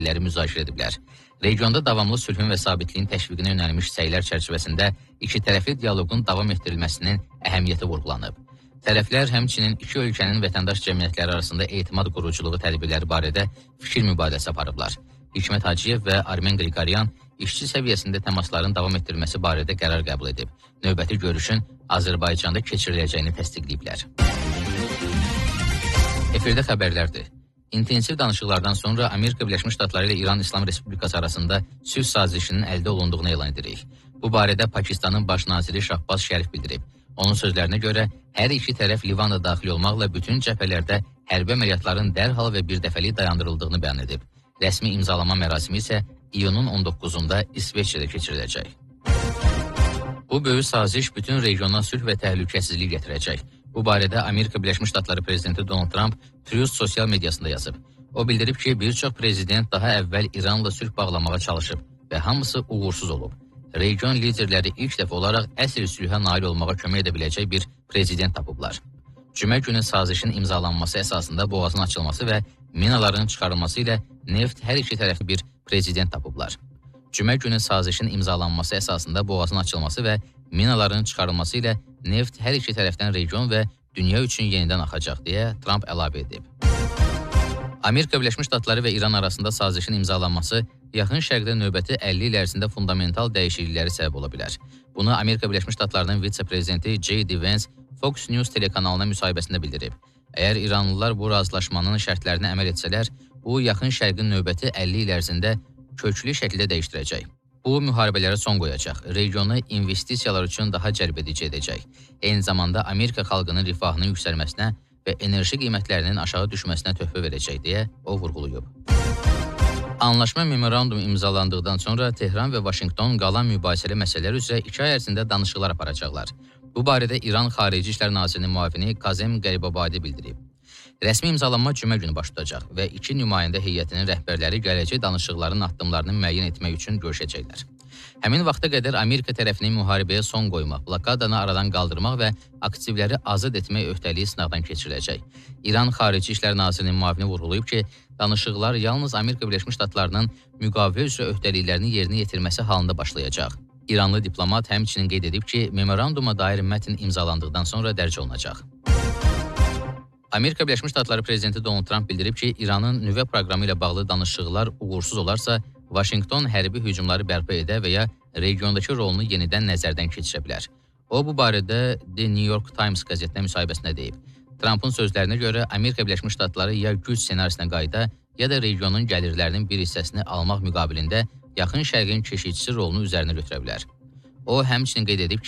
müzakirə ediblər. Regionda davamlı sülhün və sabitliyin təşviqinə yönəlmiş səylər çərçivəsində iki tərəfli dialoqun davam etdirilməsinin əhəmiyyəti vurğulanıb. Tərəflər həmçinin iki ölkənin vətəndaş cəmiyyətləri arasında etimad quruculuğu tədbirləri barədə fikir mübadiləsi aparıblar. Hikmət Hacıyev və Armen Qriqoryan işçi səviyyəsində təmasların davam etdirilməsi barədə qərar qəbul edib. Növbəti görüşün Azərbaycanda keçiriləcəyini təsdiqləyiblər. Efirdə xəbərlərdir. İntensiv danışıqlardan sonra Amerika Birləşmiş Ştatları ilə İran İslam Respublikası arasında sülh sazişinin əldə olunduğunu elan edirik. Bu barədə Pakistanın baş naziri Şahbaz Şərif bildirib. Onun sözlərinə görə hər iki tərəf Livanda daxil olmaqla bütün cəbhələrdə hərbi əməliyyatların dərhal və birdəfəlik dayandırıldığını bəyan edib. Rəsmi imzalama mərasimi isə iyunun 19-da İsveçrədə keçiriləcək. Bu böyük saziş bütün regiona sülh və təhlükəsizlik gətirəcək. Bu barədə Amerika Birləşmiş Ştatları prezidenti Donald Trump Truth sosial mediasında yazıb. O bildirib ki, bir çox prezident daha əvvəl İranla sülh bağlamağa çalışıb və hamısı uğursuz olub. Region liderləri ilk dəfə olaraq əsl sülhə nail olmağa kömək edə biləcək bir prezident tapıblar. Cümə günü sazişin imzalanması əsasında boğazın açılması və minaların çıxarılması ilə neft hər iki tərəfli bir prezident tapıblar. Cümə günü sazişin imzalanması əsasında boğazın açılması və minaların çıxarılması ilə neft hər iki tərəfdən region və dünya üçün yenidən axacaq, deyə Trump əlavə edib. Amerika Birləşmiş Ştatları və İran arasında sazişin imzalanması Yaxın Şərqdə növbəti 50 il ərzində fundamental dəyişiklikləri səbəb ola bilər. Bunu Amerika Birləşmiş Ştatlarının vitse-prezidenti J.D. Vance Fox News telekanalına müsahibəsində bildirib. Əgər İranlılar bu razılaşmanın şərtlərinə əməl etsələr, bu Yaxın Şərqin növbəti 50 il ərzində köklü şəkildə dəyişdirəcək. Bu müharibələrə son qoyacaq, regionu investisiyalar üçün daha cəlbedici edəcək. Eyni zamanda Amerika xalqının rifahının yüksəlməsinə və enerji qiymətlərinin aşağı düşməsinə töhfə verəcək, deyə o vurğulayıb. Anlaşma memorandumu imzalandıqdan sonra Tehran və Vaşinqton qalan mübahisəli məsələlər üzrə 2 ay ərzində danışıqlar aparacaqlar. Bu barədə İran Xarici İşlər Nazirinin müavini Kazem Qəribabadi bildirib. Rəsmi imzalanma cümə günü baş tutacaq və iki nümayəndə heyətinin rəhbərləri gələcək danışıqların addımlarını müəyyən etmək üçün görüşəcəklər. Həmin vaxta qədər Amerika tərəfinin müharibəyə son qoymaq, blokadanı aradan qaldırmaq və aktivləri azad etmək öhdəliyi sınaqdan keçiriləcək. İran Xarici İşlər Nazirinin müavini vurğulayıb ki, danışıqlar yalnız Amerika Birləşmiş Ştatlarının müqavilə üzrə öhdəliklərini yerinə yetirməsi halında başlayacaq. İranlı diplomat həmçinin qeyd edib ki, memoranduma dair mətn imzalandıqdan sonra dərc olunacaq. Amerika Birləşmiş Ştatları prezidenti Donald Trump bildirib ki, İranın nüvə proqramı ilə bağlı danışıqlar uğursuz olarsa, Vaşinqton hərbi hücumları bərpa edə və ya regiondakı rolunu yenidən nəzərdən keçirə bilər. O, bu barədə The New York Times qəzetinə müsahibəsində deyib. Trumpın sözlərinə görə Amerika Birləşmiş Ştatları ya güc ssenarisinə qayıda, ya da regionun gəlirlərinin bir hissəsini almaq müqabilində Yaxın Şərqin keşikçisi rolunu üzərinə götürə bilər. O, həmçinin qeyd edib